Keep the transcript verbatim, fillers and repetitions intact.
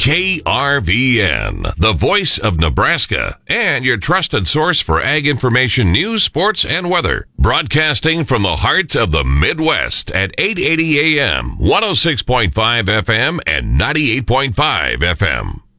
K R V N, the voice of Nebraska, and your trusted source for ag information, news, sports, and weather. Broadcasting from the heart of the Midwest at eight eighty A M, one oh six point five F M, and ninety-eight point five F M.